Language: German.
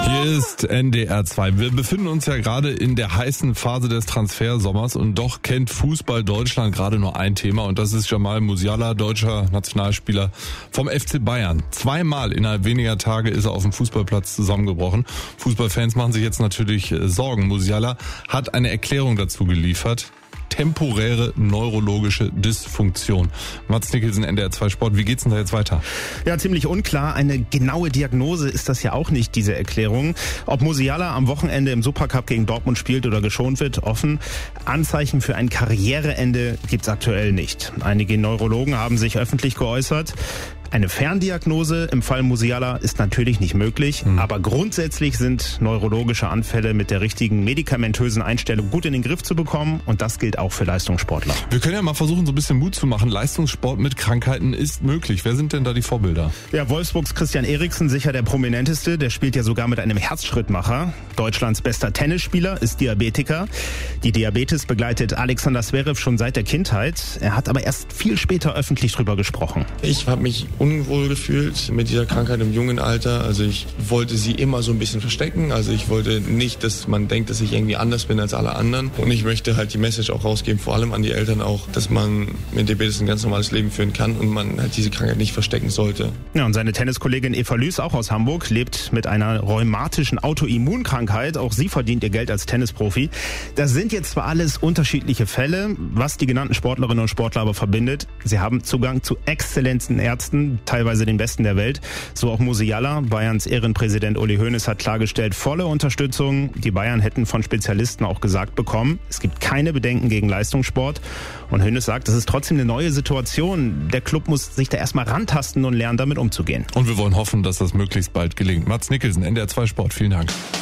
Hier ist NDR 2. Wir befinden uns ja gerade in der heißen Phase des Transfersommers und doch kennt Fußball Deutschland gerade nur ein Thema und das ist Jamal Musiala, deutscher Nationalspieler vom FC Bayern. 2-mal innerhalb weniger Tage ist er auf dem Fußballplatz zusammengebrochen. Fußballfans machen sich jetzt natürlich Sorgen. Musiala hat eine Erklärung dazu geliefert. Temporäre neurologische Dysfunktion. Mats Nicholson, NDR 2 Sport. Wie geht's denn da jetzt weiter? Ja, ziemlich unklar. Eine genaue Diagnose ist das ja auch nicht, diese Erklärung. Ob Musiala am Wochenende im Supercup gegen Dortmund spielt oder geschont wird, offen. Anzeichen für ein Karriereende gibt's aktuell nicht. Einige Neurologen haben sich öffentlich geäußert. Eine Ferndiagnose im Fall Musiala ist natürlich nicht möglich, aber grundsätzlich sind neurologische Anfälle mit der richtigen medikamentösen Einstellung gut in den Griff zu bekommen und das gilt auch für Leistungssportler. Wir können ja mal versuchen, so ein bisschen Mut zu machen. Leistungssport mit Krankheiten ist möglich. Wer sind denn da die Vorbilder? Ja, Wolfsburgs Christian Eriksen, sicher der prominenteste, der spielt ja sogar mit einem Herzschrittmacher. Deutschlands bester Tennisspieler ist Diabetiker. Die Diabetes begleitet Alexander Zverev schon seit der Kindheit. Er hat aber erst viel später öffentlich drüber gesprochen. Ich habe mich unwohl gefühlt mit dieser Krankheit im jungen Alter. Also ich wollte sie immer so ein bisschen verstecken. Also ich wollte nicht, dass man denkt, dass ich irgendwie anders bin als alle anderen. Und ich möchte halt die Message auch rausgeben, vor allem an die Eltern auch, dass man mit Diabetes ein ganz normales Leben führen kann und man halt diese Krankheit nicht verstecken sollte. Ja, und seine Tenniskollegin Eva Lüß, auch aus Hamburg, lebt mit einer rheumatischen Autoimmunkrankheit. Auch sie verdient ihr Geld als Tennisprofi. Das sind jetzt zwar alles unterschiedliche Fälle, was die genannten Sportlerinnen und Sportler aber verbindet. Sie haben Zugang zu exzellenten Ärzten, teilweise den besten der Welt. So auch Musiala. Bayerns Ehrenpräsident Uli Hoeneß hat klargestellt, volle Unterstützung. Die Bayern hätten von Spezialisten auch gesagt bekommen, es gibt keine Bedenken gegen Leistungssport. Und Hoeneß sagt, das ist trotzdem eine neue Situation. Der Club muss sich da erstmal rantasten und lernen, damit umzugehen. Und wir wollen hoffen, dass das möglichst bald gelingt. Mats Nicholson, NDR 2 Sport. Vielen Dank.